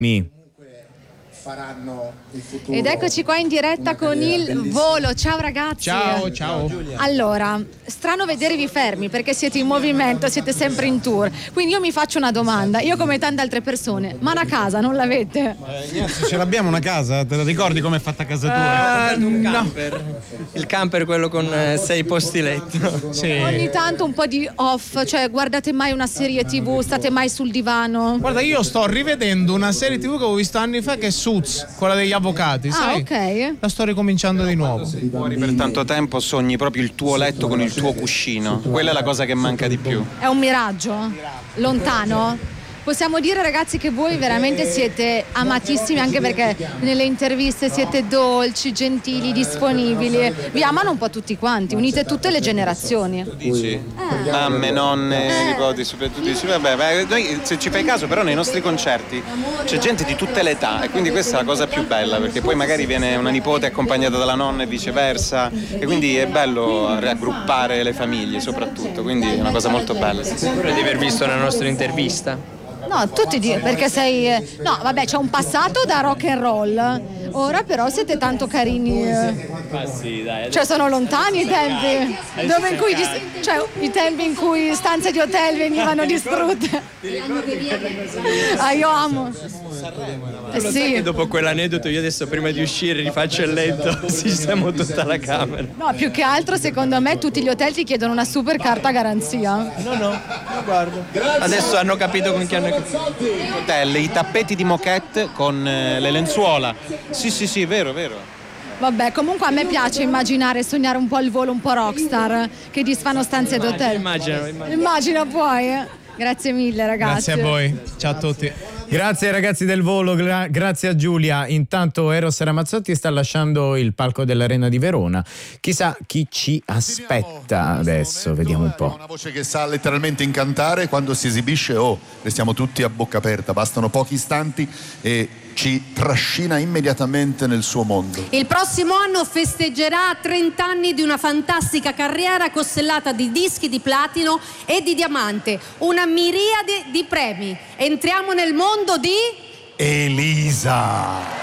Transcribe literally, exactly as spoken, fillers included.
Mi. faranno il futuro. Ed eccoci qua in diretta con il bellissima. volo. Ciao ragazzi. Ciao, ciao. Allora, strano vedervi fermi perché siete in movimento, siete sempre in tour. Quindi io mi faccio una domanda, io come tante altre persone, ma una casa non l'avete? Eh, ce l'abbiamo una casa, te la ricordi com'è fatta casa tua? Uh, un camper. Il camper, quello con eh, sei posti letto. Sì. Ogni tanto un po' di off, cioè guardate mai una serie tv, state mai sul divano? Guarda, io sto rivedendo una serie tivù che avevo visto anni fa che è Suits, quella degli avvocati, Ah, sai? ok. La sto ricominciando di nuovo. Fuori per tanto tempo sogni proprio il tuo letto con il tuo cuscino. Quella è la cosa che manca di più. È un miraggio? Lontano? Possiamo dire ragazzi che voi veramente siete amatissimi, anche perché nelle interviste siete dolci, gentili, disponibili. Vi amano un po' tutti quanti, unite tutte le generazioni. Dici? Mamme, nonne, nipoti, soprattutto dici, vabbè, beh, noi se ci fai caso però nei nostri concerti c'è gente di tutte le età e quindi questa è la cosa più bella, perché poi magari viene una nipote accompagnata dalla nonna e viceversa e quindi è bello raggruppare le famiglie soprattutto, quindi è una cosa molto bella. Sicuro di aver visto la nostra intervista. No, tutti di, perché sei... No, vabbè, c'è un passato da rock and roll. Ora però siete tanto carini. Ma sì, dai. Cioè sono lontani i tempi. Dove in cui dis- cioè i tempi in cui stanze di hotel venivano distrutte. Ah, io amo. Eh Lo sai sì. che dopo quell'aneddoto io adesso prima di uscire rifaccio il letto, sistemo tutta la camera. No, più che altro secondo me tutti gli hotel ti chiedono una super carta garanzia. No, no, no, guarda. Adesso hanno capito con chi hanno capito. Hotel, i tappeti di moquette con eh, le lenzuola. Sì, sì, sì, vero, vero. Vabbè, comunque a me piace immaginare e sognare un po' il volo un po' rockstar che disfanno stanze d'hotel. Immagino, immagino. Immagina puoi. eh. Grazie mille ragazzi. Grazie a voi, ciao a tutti. Grazie ragazzi del volo, gra- grazie a Giulia. Intanto Eros Ramazzotti sta lasciando il palco dell'Arena di Verona. Chissà chi ci aspetta adesso, vediamo un Ha po'. una voce che sa letteralmente incantare, quando si esibisce, oh, restiamo tutti a bocca aperta, bastano pochi istanti e ci trascina immediatamente nel suo mondo. Il prossimo anno festeggerà trenta anni di una fantastica carriera costellata di dischi di platino e di diamante, una miriade di premi. Entriamo nel mondo di Elisa!